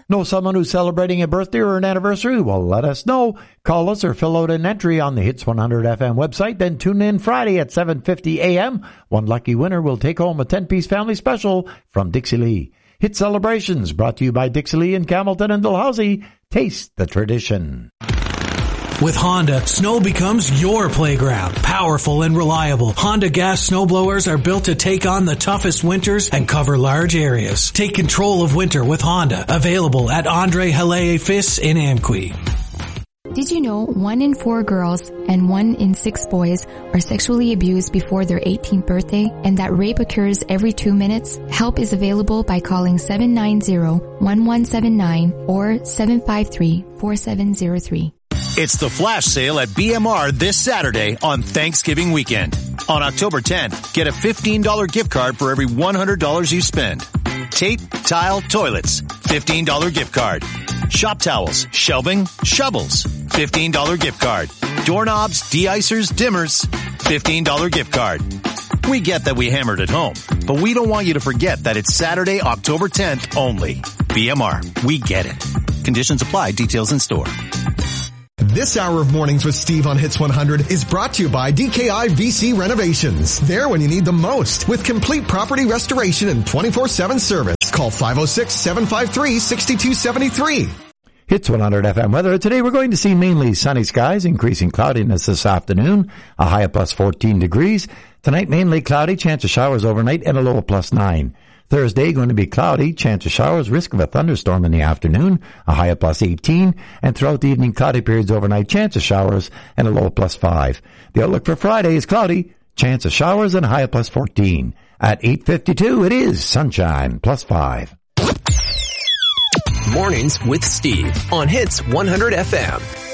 Know someone who's celebrating a birthday or an anniversary? Well, let us know. Call us or fill out an entry on the Hits 100 FM website. Then tune in Friday at 7:50 a.m. One lucky winner will take home a 10-piece family special from Dixie Lee. Hit Celebrations brought to you by Dixie Lee in Camelton and Dalhousie. Taste the tradition. With Honda, snow becomes your playground. Powerful and reliable, Honda gas snowblowers are built to take on the toughest winters and cover large areas. Take control of winter with Honda. Available at Andre Halle Fis in Amqui. Did you know 1 in 4 girls and 1 in 6 boys are sexually abused before their 18th birthday, and that rape occurs every 2 minutes? Help is available by calling 790-1179 or 753-4703. It's the flash sale at BMR this Saturday on Thanksgiving weekend. On October 10th, get a $15 gift card for every $100 you spend. Tape, tile, toilets, $15 gift card. Shop towels, shelving, shovels, $15 gift card. Doorknobs, de-icers, dimmers, $15 gift card. We get that we hammered at home, but we don't want you to forget that it's Saturday, October 10th only. BMR, we get it. Conditions apply, details in store. This hour of Mornings with Steve on Hits 100 is brought to you by DKI VC Renovations. There when you need them most, with complete property restoration and 24/7 service. Call 506-753-6273. Hits 100 FM weather. Today we're going to see mainly sunny skies, increasing cloudiness this afternoon, a high of plus 14 degrees. Tonight mainly cloudy, chance of showers overnight, and a low of plus 9. Thursday going to be cloudy, chance of showers, risk of a thunderstorm in the afternoon, a high of plus 18, and throughout the evening cloudy periods overnight, chance of showers, and a low of plus 5. The outlook for Friday is cloudy, chance of showers, and a high of plus 14. At 8:52, it is sunshine, plus 5. Mornings with Steve on Hits 100 FM.